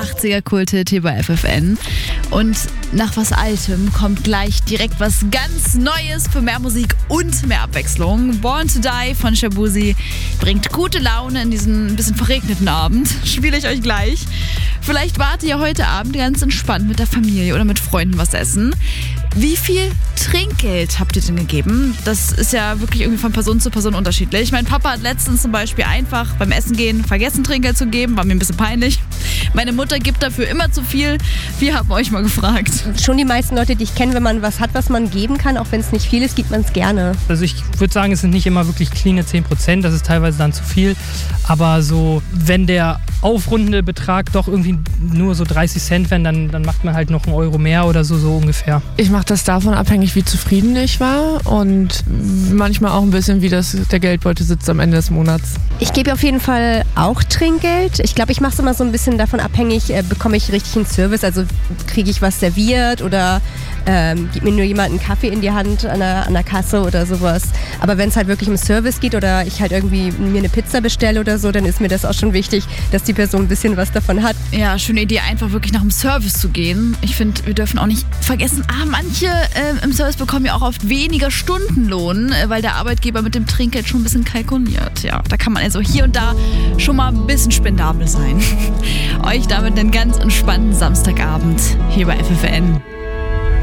80er-Kult-Hit hier bei FFN. Und nach was Altem kommt gleich direkt was ganz Neues für mehr Musik und mehr Abwechslung. Born to Die von Shaboozey bringt gute Laune in diesen ein bisschen verregneten Abend. Spiele ich euch gleich. Vielleicht wart ihr heute Abend ganz entspannt mit der Familie oder mit Freunden was essen. Wie viel Trinkgeld habt ihr denn gegeben? Das ist ja wirklich irgendwie von Person zu Person unterschiedlich. Mein Papa hat letztens zum Beispiel einfach beim Essen gehen vergessen, Trinkgeld zu geben. War mir ein bisschen peinlich. Meine Mutter gibt dafür immer zu viel. Wir haben euch mal gefragt. Schon die meisten Leute, die ich kenne, wenn man was hat, was man geben kann, auch wenn es nicht viel ist, gibt man es gerne. Also ich würde sagen, es sind nicht immer wirklich cleane 10%, das ist teilweise dann zu viel. Aber so, wenn der aufrundende Betrag doch irgendwie nur so 30 Cent wären, dann macht man halt noch einen Euro mehr oder so ungefähr. Ich mache das davon abhängig, wie zufrieden ich war und manchmal auch ein bisschen, wie der Geldbeutel sitzt am Ende des Monats. Ich gebe auf jeden Fall auch Trinkgeld. Ich glaube, ich mache es immer so ein bisschen davon abhängig, bekomme ich richtig einen Service, also kriege ich was serviert oder gibt mir nur jemand einen Kaffee in die Hand an der Kasse oder sowas. Aber wenn es halt wirklich um Service geht oder ich halt irgendwie mir eine Pizza bestelle oder so, dann ist mir das auch schon wichtig, dass die Person ein bisschen was davon hat. Ja, schöne Idee, einfach wirklich nach dem Service zu gehen. Ich finde, wir dürfen auch nicht vergessen, manche im Service bekommen ja auch oft weniger Stundenlohn, weil der Arbeitgeber mit dem Trinkgeld schon ein bisschen kalkuliert. Ja, da kann man also hier und da schon mal ein bisschen spendabel sein. Euch damit einen ganz entspannten Samstagabend hier bei FFN.